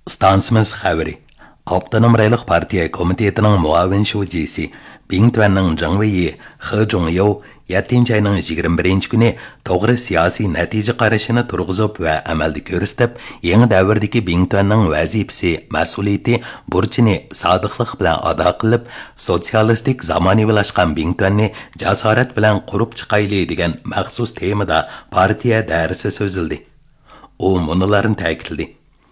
Stansimiz xabari. Avtonom rayliq partiya komitetining muavin shujisi Bingtuanning Zhengwei He Zhongyou 7 ayning 21 kuni to'g'ri siyosiy natija qarashini turg'izib va amalda ko'rsatib, yangi davrdagi Bingtuanning vazifasi, mas'uliyati, burchini sodiqlik bilan ado qilib, sotsialistik zamonaviylashgan Bingtuanni jasorat bilan qurib chiqayli degan maxsus temada partiya darsi so'zildi. U munolarni ta'kidladi.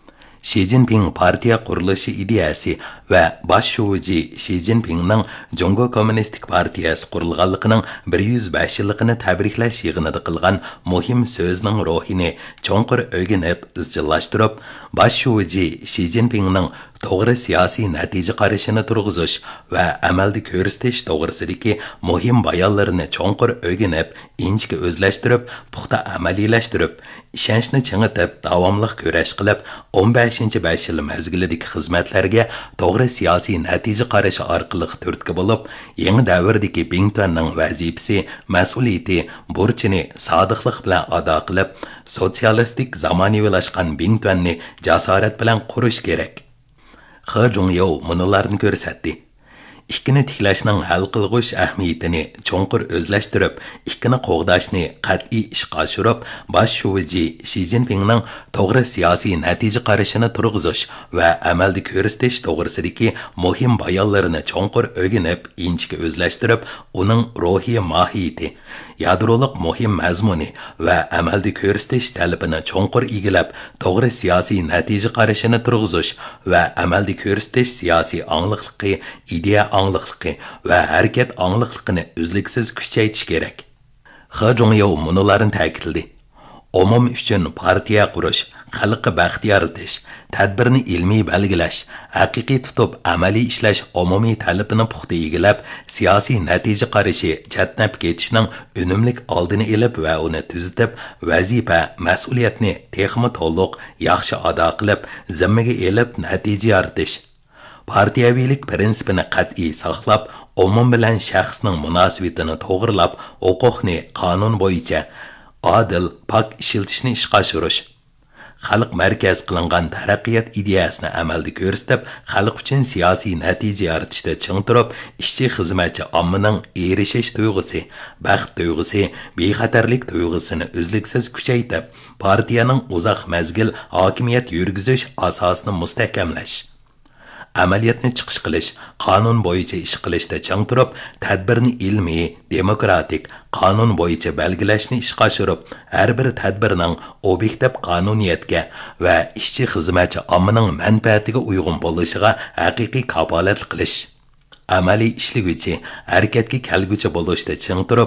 Xi Jinping partiya qurilishi ideyasi va bosh shuvuji Xi Jinpingning Jungo Kommunistik partiyasi qurilganligining 105 yilligini tabriklash yig'inida qilgan muhim so'zning ruhini cho'nqur o'rganib, izchillashtirib, bosh shuvuji Xi Jinpingning to'g'ri siyosiy natija qarashini turg'izish va amalda ko'rsatish to'g'risidagi muhim bayonlarini cho'nqur o'rganib, inchga o'zlashtirib, puxta amaliylashtirib, ishonchni chingitib, davomli kurash qilib, 15-5 yil mezgilidagi xizmatlarga to'g'ri siyosiy natija qarashi orqali turtki bo'lib, yangi davrdagi Bingtuanning vazifasi, mas'uliyati, burchini sodiqlik bilan ado qilib, sotsialistik zamonaviylashgan Bingtuanni jasorat bilan qurish kerak. He Zhongyou munolarni ko'rsatdi. Ikkini tiklashning hal qilg'ish ahamiyatini cho'nqur o'zlashtirib, ikkini qo'g'dashni qat'iy ishga oshirib, bosh shuvuji Xi Jinpingning to'g'ri siyosiy natija qarashini turg'izish va amalda ko'rsatish to'g'risidagi muhim bayonlarini cho'nqur o'rganib, inchga o'zlashtirib, uning ruhiy mohiyati, yadroliq muhim mazmuni va amalda ko'rsatish talabini cho'nqur egilab, to'g'ri siyosiy natija qarashini turg'izish va amalda ko'rsatish siyosiy angliqligi, ideya angliqligi va harakat angliqligini uzluksiz kuchaytirish kerak. He Zhongyou munolarni ta'kidladi. Umum uchun partiya qurish, xalqqa baxt yaratish, tadbirni ilmiy belgilash, haqiqiy tutib amaliy ishlash umumiy talabini puxta egilab, siyosiy natija qarashi chatnab ketishning unumlik oldini olib va uni tuzitib, vazifa, mas'uliyatni texmi to'liq, yaxshi ado qilib, zimmaga elib natija yaratish. Partiyaviylik prinsipini qat'iy saqlab, umum bilan shaxsning munosabatini to'g'rilab, huquqni qonun bo'yicha adil, pok ishiltishni ishga oshirish. Xalq markaz qilingan taraqqiyot ideyasini amalda ko'rsatib, xalq uchun siyosiy natija yaratishda ching turib, ishchi xizmatchi ommaning erishish tuyg'usi, baxt tuyg'usi, bexatarlik tuyg'usini uzluksiz kuchaytirib, partiyaning uzoq mazgil hokimiyat yurgizish asosini mustahkamlash. Amaliyatni chiqish qilish, qonun bo'yicha ish qilishda chang turib, tadbirni ilmiy, demokratik, qonun bo'yicha belgilashni ishga oshirib, har bir tadbirning obyektiv qonuniyatga va ishchi xizmatchi ommaning manfaatiga uyg'un bo'lishiga haqiqiy kafolat qilish. Amaliy ishligüchi, harakatga kelguchi bo'lishda ching turib,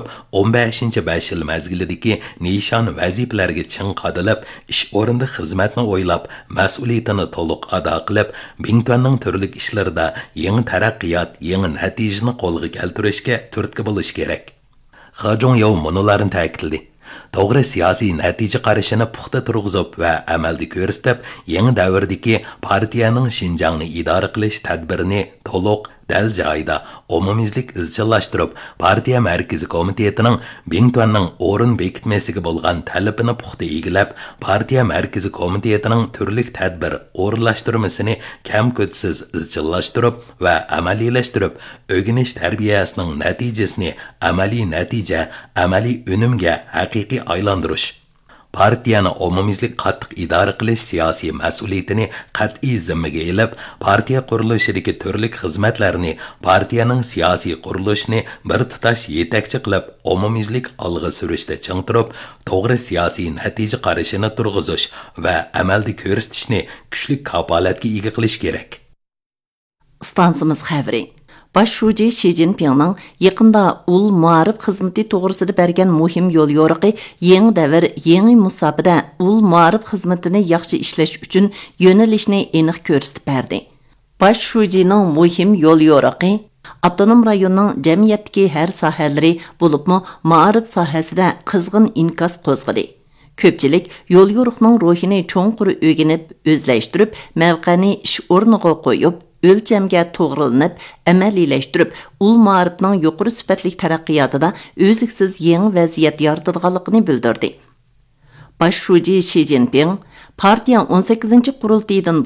15-5 yil mezgilidagi nishon vazifalarga ching qadilib, ish o'rinda xizmatni o'ylab, mas'uliyatini to'liq ado qilib, Bingtuanning turli ishlarida yangi taraqqiyot, yangi natijani qo'lga keltirishga turtki bo'lish kerak. He Zhongyou munolarni ta'kidladi. To'g'ri siyosiy natija qarashini puxta turg'izib va amalda ko'rsatib, yangi davrdagi partiyaning Xinjiangni idora qilish tadbirini to'liq dal joyida umumizlik izchillashtirib, partiya markaziy komitetining Bingtuanning o'rin bekitmasiga bo'lgan talabini puxta egilab, partiya markaziy komitetining turli tadbir o'rinlashtirmasini kam-ko'tsiz izchillashtirib va amaliylashtirib, o'rganish tarbiyasining natijasini amaliy natija, amaliy unumga haqiqiy aylantirish. Partiyani umumizlik qattiq idora qilish siyosiy mas'uliyatini qat'iy zimmaga olib, partiya qurilishidagi turli xizmatlarni, partiyaning siyosiy qurilishini bir tutash yetakchi qilib, umumizlik olg'a surishda ching turib, to'g'ri siyosiy natija qarashini turg'izish va amalda ko'rsatishni kuchli kafolatga ega qilish kerak. Stansimiz xabari. Baş şuji Xi Jinpingning yaqinda ul muarif xizmati to'g'risida bergan muhim yo'l yo'riqi yangi davr, yangi musofada ul muarif xizmatini yaxshi ishlash uchun yo'nalishni aniq ko'rsatib berdi. Baş shujining muhim yo'l yo'riqi avtonom rayonning jamiyatdagi har sohalari bo'libmi muarif sohasida qizg'in inkas qo'zg'adi. Ko'pchilik yo'l yo'riqning ruhini cho'nqur o'rganib, o'zlashtirib, mavqani ish o'rniga qo'yib, o'lchamga to'g'rilanib, amaliylashtirib, ul ma'rifning yuqori sifatli taraqqiyotida o'zliksiz yangi vaziyat yaratadiganligini bildirdi. Baş şuji Xi Jinping partiya 18-qurultaydan